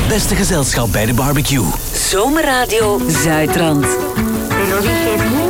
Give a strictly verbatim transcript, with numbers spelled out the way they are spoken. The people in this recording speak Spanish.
beste gezelschap bij de barbecue. Zomerradio Zuidrand. Te lo dije